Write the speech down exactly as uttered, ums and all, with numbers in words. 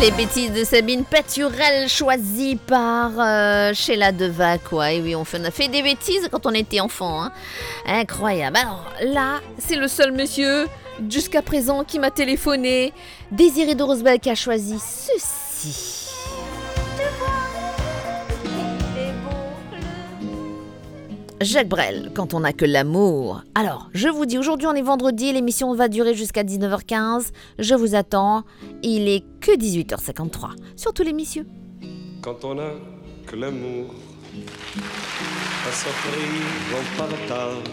Les bêtises de Sabine Paturel, choisies par euh, Sheila Devac. Ouais, oui, on, fait, on a fait des bêtises quand on était enfant. Hein. Incroyable. Alors là, c'est le seul monsieur jusqu'à présent qui m'a téléphoné. Désiré de Rosebel qui a choisi ceci. Jacques Brel, quand on n'a que l'amour. Alors, je vous dis, aujourd'hui on est vendredi, l'émission va durer jusqu'à dix-neuf heures quinze. Je vous attends, il est que dix-huit heures cinquante-trois. Sur tous les messieurs. Quand on n'a que l'amour, à s'offrir dans pas de table,